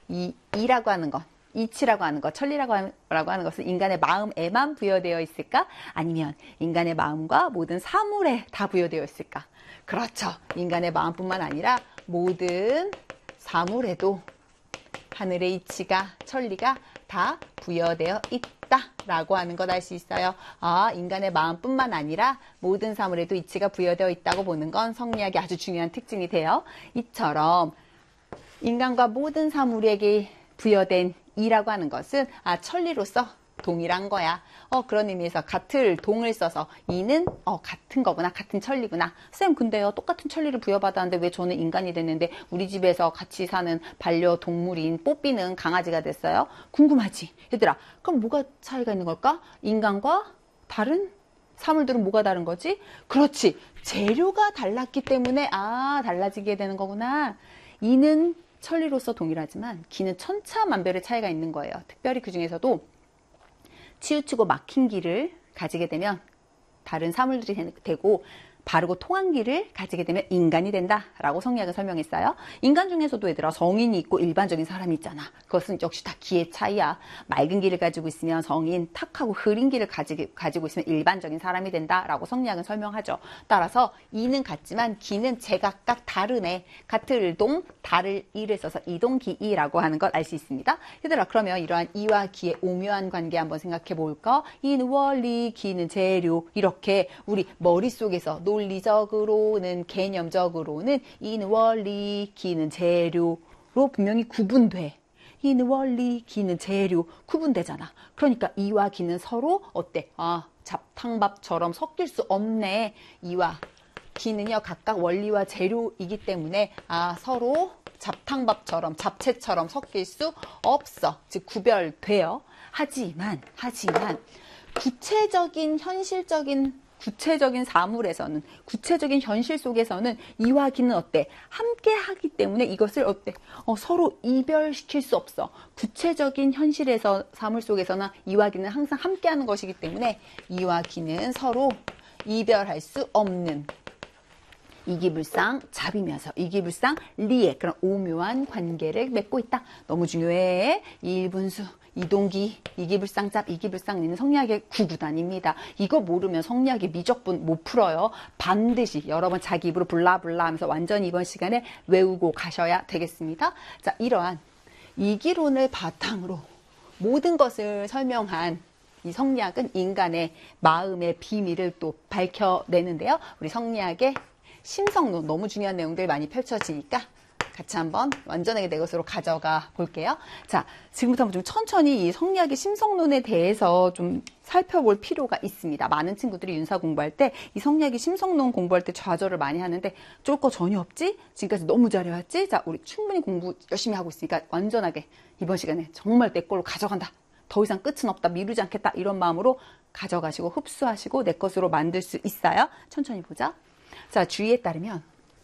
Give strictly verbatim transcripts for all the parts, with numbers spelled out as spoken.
이 이라고 하는 것, 이치라고 하는 것, 천리라고 하는 것은 인간의 마음에만 부여되어 있을까? 아니면 인간의 마음과 모든 사물에 다 부여되어 있을까? 그렇죠. 인간의 마음뿐만 아니라 모든 사물에도 하늘의 이치가, 천리가 다 부여되어 있다라고 하는 것 알 수 있어요. 아, 인간의 마음뿐만 아니라 모든 사물에도 이치가 부여되어 있다고 보는 건 성리학의 아주 중요한 특징이 돼요. 이처럼 인간과 모든 사물에게 부여된 이라고 하는 것은 아, 천리로서 동일한 거야. 어, 그런 의미에서 같을 동을 써서 이는 어, 같은 거구나, 같은 천리구나. 쌤, 근데요, 똑같은 천리를 부여받았는데 왜 저는 인간이 됐는데 우리 집에서 같이 사는 반려동물인 뽀삐는 강아지가 됐어요? 궁금하지? 얘들아, 그럼 뭐가 차이가 있는 걸까? 인간과 다른 사물들은 뭐가 다른 거지? 그렇지, 재료가 달랐기 때문에 아, 달라지게 되는 거구나. 이는 천리로서 동일하지만 기는 천차만별의 차이가 있는 거예요. 특별히 그 중에서도 치우치고 막힌 길을 가지게 되면 다른 사물들이 되고 바르고 통한 길을 가지게 되면 인간이 된다라고 성리학은 설명했어요. 인간 중에서도 얘들아 성인이 있고 일반적인 사람이 있잖아. 그것은 역시 다 기의 차이야. 맑은 길을 가지고 있으면 성인, 탁하고 흐린 길을 가지고, 가지고 있으면 일반적인 사람이 된다라고 성리학은 설명하죠. 따라서 이는 같지만 기는 제각각 다르네. 같을 동, 다를 이를 써서 이동기이라고 하는 것 알 수 있습니다. 얘들아, 그러면 이러한 이와 기의 오묘한 관계 한번 생각해 볼까? 이는 원리, 기는 재료. 이렇게 우리 머릿속에서 논리적으로는, 개념적으로는 이는 원리, 기는 재료로 분명히 구분돼. 이는 원리, 기는 재료 구분되잖아. 그러니까 이와 기는 서로 어때? 아, 잡탕밥처럼 섞일 수 없네. 이와 기는요 각각 원리와 재료이기 때문에 아, 서로 잡탕밥처럼, 잡채처럼 섞일 수 없어. 즉 구별돼요. 하지만 하지만 구체적인 현실적인 구체적인 사물에서는, 구체적인 현실 속에서는 이와 기는 어때? 함께 하기 때문에 이것을 어때? 어, 서로 이별시킬 수 없어. 구체적인 현실에서, 사물 속에서는 이와 기는 항상 함께 하는 것이기 때문에 이와 기는 서로 이별할 수 없는 이기불상 잡이면서 이기불상 리의 그런 오묘한 관계를 맺고 있다. 너무 중요해. 일분수, 이동기, 이기불상잡, 이기불상리는 성리학의 구구단입니다. 이거 모르면 성리학의 미적분 못 풀어요. 반드시 여러 번 자기 입으로 블라블라 하면서 완전히 이번 시간에 외우고 가셔야 되겠습니다. 자, 이러한 이기론을 바탕으로 모든 것을 설명한 이 성리학은 인간의 마음의 비밀을 또 밝혀내는데요. 우리 성리학의 심성론, 너무 중요한 내용들 많이 펼쳐지니까 같이 한번 완전하게 내 것으로 가져가 볼게요. 자, 지금부터 좀 천천히 이 성리학의 심성론에 대해서 좀 살펴볼 필요가 있습니다. 많은 친구들이 윤사 공부할 때 이 성리학의 심성론 공부할 때 좌절을 많이 하는데 쫄 거 전혀 없지? 지금까지 너무 잘해왔지? 자, 우리 충분히 공부 열심히 하고 있으니까 완전하게 이번 시간에 정말 내 걸로 가져간다. 더 이상 끝은 없다. 미루지 않겠다. 이런 마음으로 가져가시고 흡수하시고 내 것으로 만들 수 있어요. 천천히 보자. 자, 주의에 따르면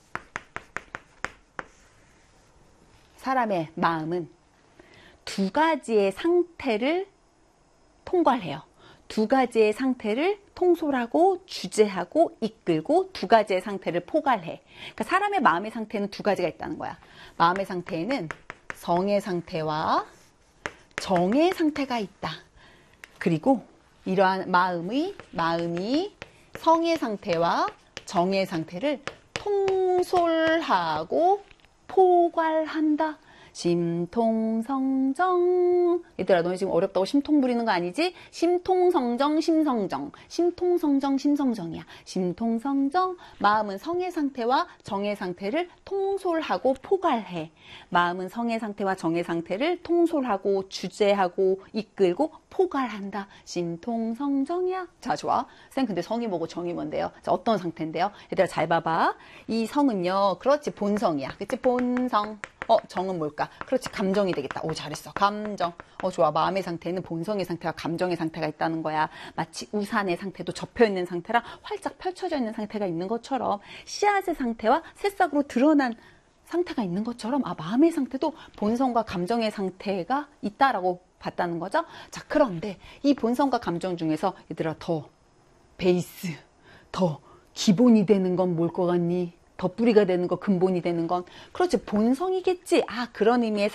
사람의 마음은 두 가지의 상태를 통괄해요. 두 가지의 상태를 통솔하고 주재하고 이끌고 두 가지의 상태를 포괄해. 그러니까 사람의 마음의 상태는 두 가지가 있다는 거야. 마음의 상태에는 성의 상태와 정의 상태가 있다. 그리고 이러한 마음의, 마음이 성의 상태와 정의 상태를 통솔하고 포괄한다. 심통성정. 얘들아, 너희 지금 어렵다고 심통 부리는 거 아니지? 심통성정, 심성정. 심통성정, 심성정이야. 심통성정. 마음은 성의 상태와 정의 상태를 통솔하고 포괄해. 마음은 성의 상태와 정의 상태를 통솔하고 주재하고 이끌고 포괄한다. 심통성정이야. 자, 좋아. 쌤, 근데 성이 뭐고 정이 뭔데요? 자, 어떤 상태인데요? 얘들아, 잘 봐봐. 이 성은요, 그렇지, 본성이야. 그치? 본성. 어, 정은 뭘까? 그렇지, 감정이 되겠다. 오, 잘했어. 감정. 어, 좋아. 마음의 상태는 본성의 상태와 감정의 상태가 있다는 거야. 마치 우산의 상태도 접혀있는 상태랑 활짝 펼쳐져 있는 상태가 있는 것처럼 씨앗의 상태와 새싹으로 드러난 상태가 있는 것처럼 아, 마음의 상태도 본성과 감정의 상태가 있다라고 봤다는 거죠. 자, 그런데 이 본성과 감정 중에서 얘들아, 더 베이스, 더 기본이 되는 건 뭘 것 같니? 덧뿌리가 되는 거, 근본이 되는 건 그렇지, 본성이겠지. 아, 그런 의미에서